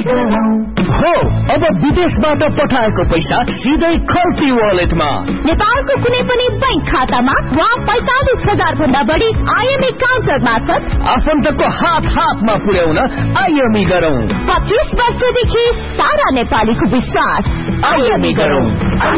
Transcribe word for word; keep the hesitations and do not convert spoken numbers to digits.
हो अब विदेशबाट पठाएको पैसा सिधै खल्ती वालेटमा नेपालको कुनै पनि बैंक खातामा वा पैंतालिस हजार भन्दा बढी आइएमई काउन्टर मार्फत आफन्तको हात हातमा पुर्याउन आइएमई गरौं। पच्चीस वर्षदेखि सारा नेपालीको विश्वास आइएमई गरौं।